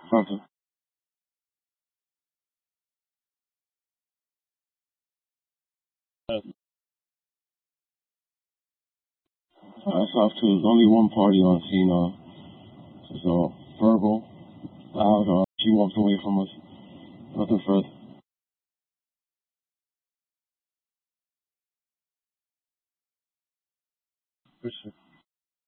Okay. That's off too. There's only one party on scene. So verbal, loud. She walked away from us. Nothing further. For sure.